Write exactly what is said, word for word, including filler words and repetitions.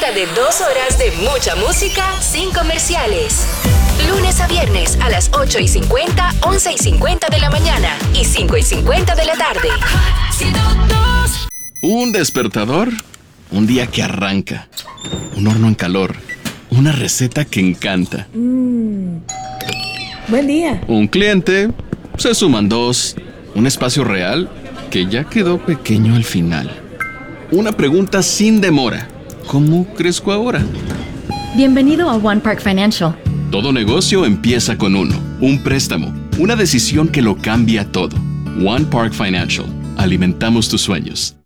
Disfruta de dos horas de mucha música sin comerciales. Lunes a viernes a las ocho y cincuenta, once y cincuenta de la mañana y cinco y cincuenta de la tarde. Un despertador, un día que arranca, un horno en calor, una receta que encanta. Mm. Buen día. Un cliente, se suman dos, un espacio real que ya quedó pequeño al final. Una pregunta sin demora. ¿Cómo crezco ahora? Bienvenido a One Park Financial. Todo negocio empieza con uno. Un préstamo. Una decisión que lo cambia todo. One Park Financial. Alimentamos tus sueños.